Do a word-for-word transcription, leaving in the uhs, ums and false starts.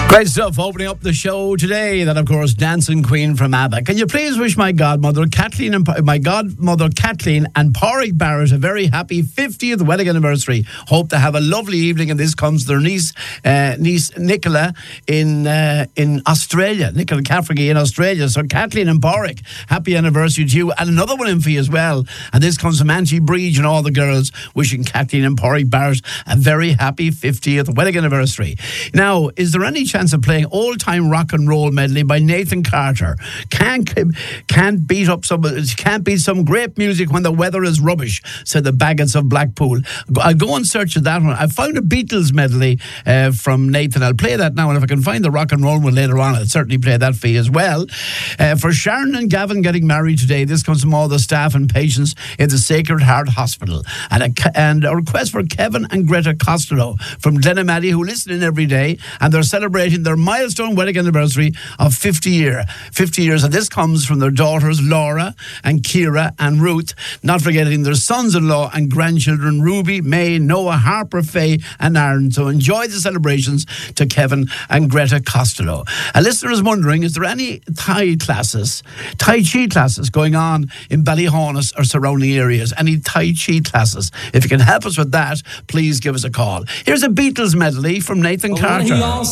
Great stuff opening up the show today. That, of course, Dancing Queen from ABBA. Can you please wish my godmother Kathleen and my godmother Kathleen and Pádraig Barrett a very happy fiftieth wedding anniversary. Hope to have a lovely evening. And this comes to their niece, uh, niece Nicola in uh, in Australia. Nicola Cafferty in Australia. So Kathleen and Pádraig, happy anniversary to you. And another one in for you as well. And this comes from Angie Breach and all the girls wishing Kathleen and Pádraig Barrett a very happy fiftieth wedding anniversary. Now, is there any chance of playing old-time rock and roll medley by Nathan Carter? Can't can't beat up some can't beat some great music when the weather is rubbish, said the Baggots of Blackpool. I'll go and search for that one. I found a Beatles medley uh, from Nathan. I'll play that now, and if I can find the rock and roll one later on, I'll certainly play that for you as well. Uh, for Sharon and Gavin getting married today, this comes from all the staff and patients in the Sacred Heart Hospital, and a, and a request for Kevin and Greta Costello from Glenamaddy, who listen in every day, and they're celebrating their milestone wedding anniversary of fifty year, fifty years, and this comes from their daughters Laura and Kira and Ruth, not forgetting their sons-in-law and grandchildren Ruby, May, Noah, Harper, Faye and Aaron. So enjoy the celebrations to Kevin and Greta Costello. A listener is wondering, is there any Thai classes, Tai Chi classes going on in Ballyhonus or surrounding areas? Any Tai Chi classes? If you can help us with that, please give us a call. Here's a Beatles medley from Nathan Carter.